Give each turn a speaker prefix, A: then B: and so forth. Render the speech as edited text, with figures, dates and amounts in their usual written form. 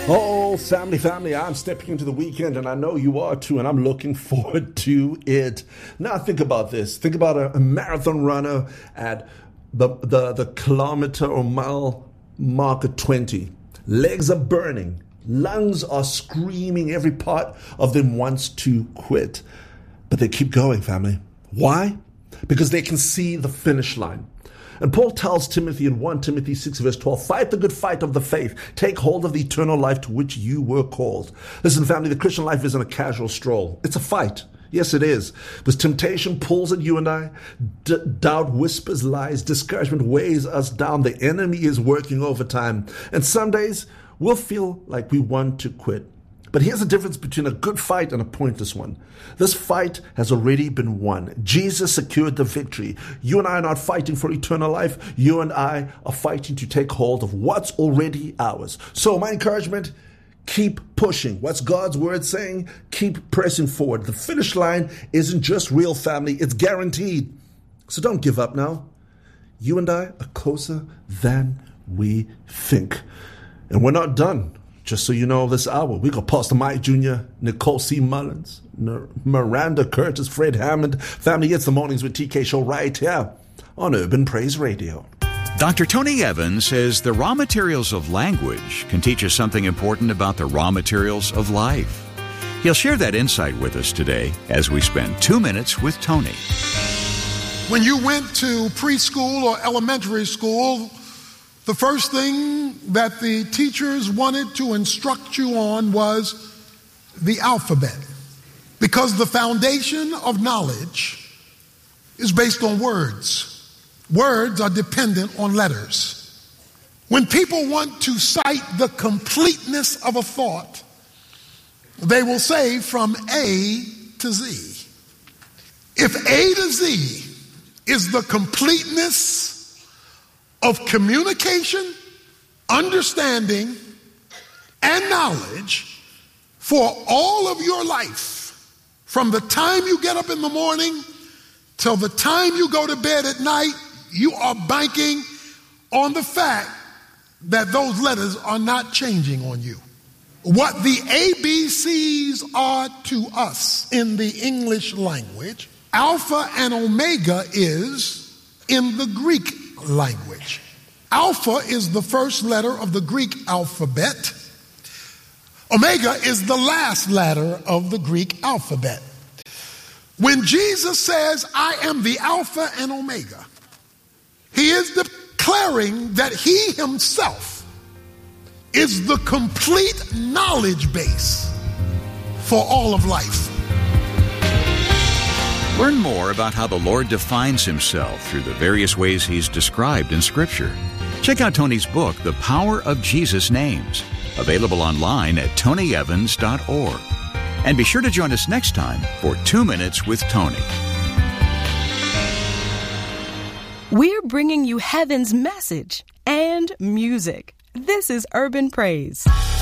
A: Oh, family, I'm stepping into the weekend, and I know you are too, and I'm looking forward to it. Now, think about this. Think about a marathon runner at the kilometer or mile mark at 20. Legs are burning. Lungs are screaming. Every part of them wants to quit. But they keep going, family. Why? Because they can see the finish line. And Paul tells Timothy in 1 Timothy 6 verse 12, fight the good fight of the faith. Take hold of the eternal life to which you were called. Listen, family, the Christian life isn't a casual stroll. It's a fight. Yes, it is. Because temptation pulls at you and I. Doubt whispers lies. Discouragement weighs us down. The enemy is working overtime. And some days we'll feel like we want to quit. But here's the difference between a good fight and a pointless one. This fight has already been won. Jesus secured the victory. You and I are not fighting for eternal life. You and I are fighting to take hold of what's already ours. So my encouragement, keep pushing. What's God's word saying? Keep pressing forward. The finish line isn't just real, family. It's guaranteed. So don't give up now. You and I are closer than we think. And we're not done. Just so you know, this hour, we got Pastor Mike Jr., Nicole C. Mullins, Miranda Curtis, Fred Hammond. Family, it's the Mornings with TK show right here on Urban Praise Radio.
B: Dr. Tony Evans says the raw materials of language can teach us something important about the raw materials of life. He'll share that insight with us today as we spend 2 minutes with Tony.
C: When you went to preschool or elementary school, the first thing that the teachers wanted to instruct you on was the alphabet, because the foundation of knowledge is based on words. Words are dependent on letters. When people want to cite the completeness of a thought, they will say from A to Z. If A to Z is the completeness of communication, understanding, and knowledge for all of your life, from the time you get up in the morning till the time you go to bed at night, you are banking on the fact that those letters are not changing on you. What the ABCs are to us in the English language, Alpha and Omega is in the Greek language. Alpha is the first letter of the Greek alphabet. Omega is the last letter of the Greek alphabet. When Jesus says, I am the Alpha and Omega, he is declaring that he himself is the complete knowledge base for all of life.
B: Learn more about how the Lord defines himself through the various ways he's described in Scripture. Check out Tony's book, The Power of Jesus' Names, available online at tonyevans.org. And be sure to join us next time for 2 Minutes with Tony.
D: We're bringing you heaven's message and music. This is Urban Praise.